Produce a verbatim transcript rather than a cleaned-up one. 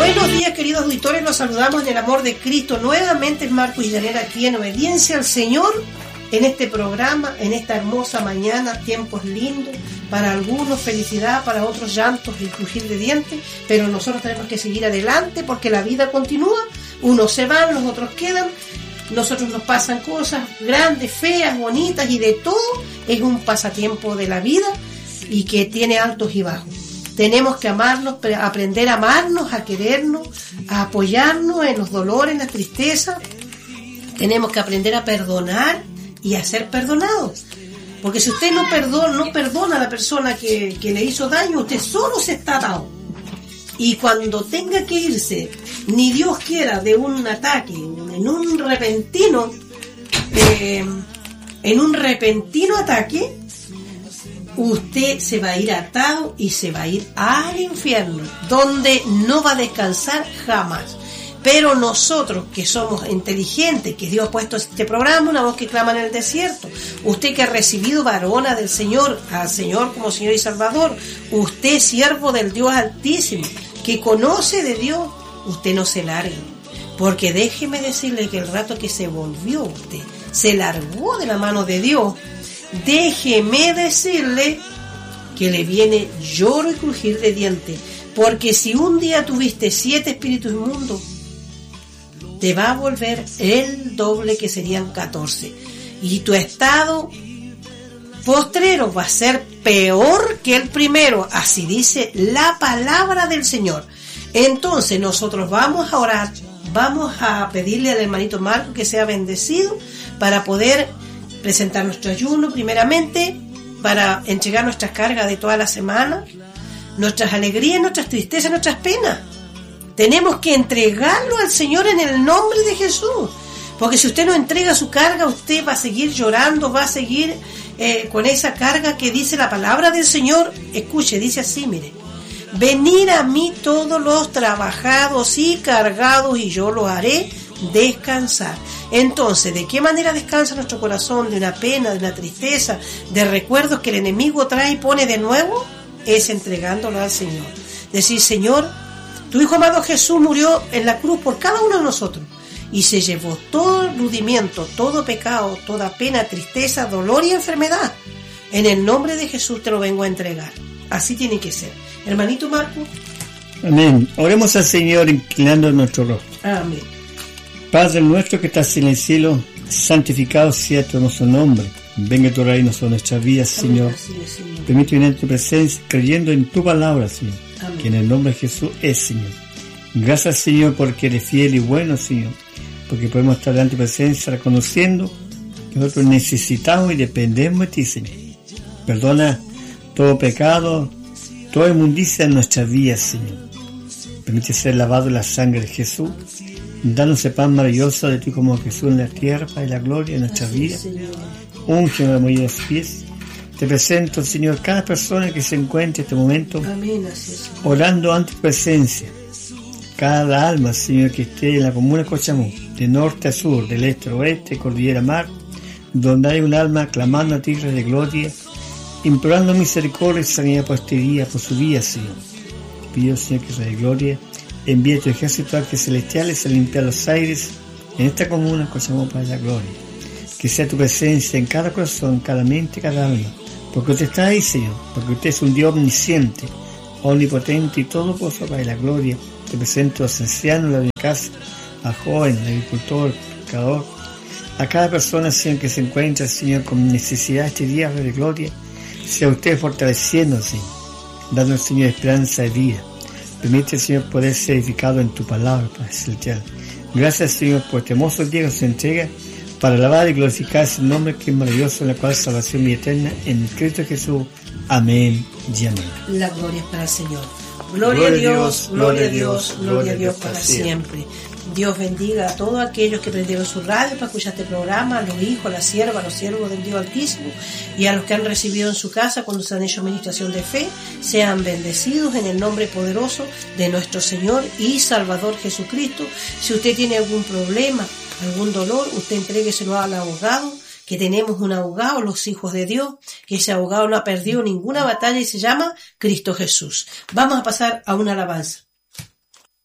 Buenos días, queridos auditores, los saludamos en el amor de Cristo. Nuevamente es Marcos y Yanela aquí en obediencia al Señor, en este programa, en esta hermosa mañana, tiempos lindos, para algunos felicidad, para otros llantos y crujir de dientes, pero nosotros tenemos que seguir adelante porque la vida continúa, unos se van, los otros quedan, nosotros nos pasan cosas grandes, feas, bonitas y de todo, es un pasatiempo de la vida y que tiene altos y bajos. Tenemos que amarnos, aprender a amarnos, a querernos, a apoyarnos en los dolores, en la tristeza. Tenemos que aprender a perdonar y a ser perdonados. Porque si usted no perdona, no perdona a la persona que, que le hizo daño, usted solo se está atado. Y cuando tenga que irse, ni Dios quiera, de un ataque, en un repentino, eh, en un repentino ataque, usted se va a ir atado y se va a ir al infierno, donde no va a descansar jamás. Pero nosotros que somos inteligentes, que Dios ha puesto este programa, una voz que clama en el desierto, usted que ha recibido varona del Señor, al Señor como Señor y Salvador, usted siervo del Dios Altísimo, que conoce de Dios, usted no se largue. Porque déjeme decirle que el rato que se volvió usted, se largó de la mano de Dios, déjeme decirle que le viene lloro y crujir de dientes, porque si un día tuviste siete espíritus inmundos, te va a volver el doble, que serían catorce, y tu estado postrero va a ser peor que el primero, así dice la palabra del Señor. Entonces nosotros vamos a orar, vamos a pedirle al hermanito Marco que sea bendecido para poder presentar nuestro ayuno primeramente, para entregar nuestras cargas de toda la semana, nuestras alegrías, nuestras tristezas, nuestras penas. Tenemos que entregarlo al Señor en el nombre de Jesús, porque si usted no entrega su carga, usted va a seguir llorando, va a seguir eh, con esa carga que dice la palabra del Señor. Escuche, dice así, mire: venid a mí todos los trabajados y cargados, y yo los haré descansar. Entonces, ¿de qué manera descansa nuestro corazón? De una pena, de una tristeza, de recuerdos que el enemigo trae y pone de nuevo, es entregándolo al Señor. Decir: Señor, tu Hijo amado Jesús murió en la cruz por cada uno de nosotros y se llevó todo rudimiento, todo pecado, toda pena, tristeza, dolor y enfermedad. En el nombre de Jesús te lo vengo a entregar. Así tiene que ser. Hermanito Marco. Amén. Oremos al Señor inclinando nuestro rostro. Amén. Padre nuestro que estás en el cielo, santificado sea tu hermoso nombre. Venga tu reino sobre nuestras vidas, Señor. Amén, es, Señor. Permite venir en tu presencia, creyendo en tu palabra, Señor. Amén. Que en el nombre de Jesús es, Señor. Gracias, Señor, porque eres fiel y bueno, Señor. Porque podemos estar delante de tu presencia reconociendo que nosotros necesitamos y dependemos de ti, Señor. Perdona todo pecado, toda inmundicia en nuestras vidas, Señor. Permite ser lavado en la sangre de Jesús. Danos ese pan maravilloso de ti como Jesús en la tierra, para la gloria de nuestras vidas. Úngeme la mollera de sus pies. Te presento, Señor, cada persona que se encuentre en este momento. Amén, así es, Señor. Orando ante tu presencia. Cada alma, Señor, que esté en la comuna de Cochamó, de norte a sur, del este a oeste, cordillera mar, donde hay un alma clamando a ti, Rey de gloria, implorando misericordia y sanidad por este día, por su vida, Señor. Pido, Señor, que Rey de gloria envíe tu ejército ángeles celestiales a limpiar los aires en esta comuna, Cochamó, para la gloria. Que sea tu presencia en cada corazón, en cada mente, cada alma. Porque usted está ahí, Señor. Porque usted es un Dios omnisciente, omnipotente y todopoderoso, para la gloria. Te presento a los ancianos de la casa, al joven, al agricultor, al pescador, a cada persona, Señor, que se encuentra, Señor, con necesidad este día, Rey de gloria. Sea usted fortaleciendo, Señor, dando, Señor, esperanza de vida. Permite, Señor, poder ser edificado en tu palabra, Padre celestial. Gracias, Señor, por este hermoso día que se entrega para alabar y glorificar ese nombre que es maravilloso, en la cual salvación y eterna en Cristo Jesús. Amén y amén. La gloria es para el Señor. Gloria, gloria a Dios, gloria a Dios, gloria a Dios para siempre. Dios bendiga a todos aquellos que prendieron su radio para escuchar este programa, a los hijos, a las siervas, a los siervos del Dios Altísimo, y a los que han recibido en su casa cuando se han hecho administración de fe. Sean bendecidos en el nombre poderoso de nuestro Señor y Salvador Jesucristo. Si usted tiene algún problema, algún dolor, usted entrégueselo al abogado, que tenemos un abogado, los hijos de Dios, que ese abogado no ha perdido ninguna batalla y se llama Cristo Jesús. Vamos a pasar a una alabanza.